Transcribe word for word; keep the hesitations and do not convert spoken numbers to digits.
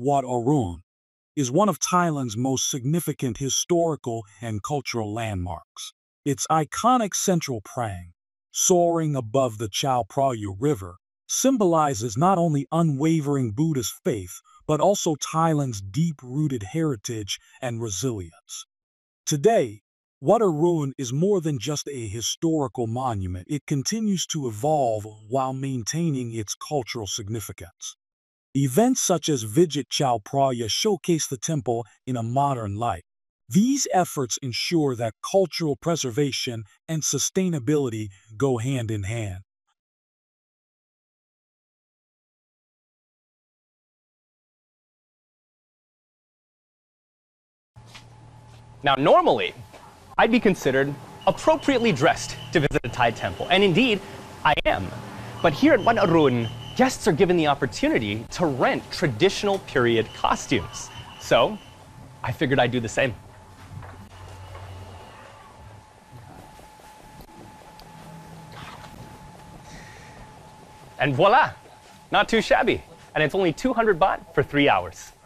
Wat Arun is one of Thailand's most significant historical and cultural landmarks. Its iconic central prang, soaring above the Chao Phraya River, symbolizes not only unwavering Buddhist faith, but also Thailand's deep-rooted heritage and resilience. Today, Wat Arun is more than just a historical monument. It continues to evolve while maintaining its cultural significance. Events such as Vijit Chao Phraya showcase the temple in a modern light. These efforts ensure that cultural preservation and sustainability go hand in hand. Now, normally, I'd be considered appropriately dressed to visit a Thai temple, and indeed, I am. But here at Wat Arun, guests are given the opportunity to rent traditional period costumes. So, I figured I'd do the same. And voila, not too shabby. And it's only two hundred baht for three hours.